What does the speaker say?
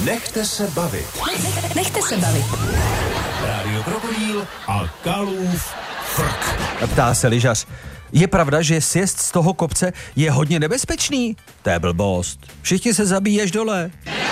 Nechte se bavit. Nechte se bavit. Rádio Krokodýl a Kalův frk. Ptá se lyžař. Je pravda, že sjezd z toho kopce je hodně nebezpečný? To je blbost. Všichni se zabíjí až dole.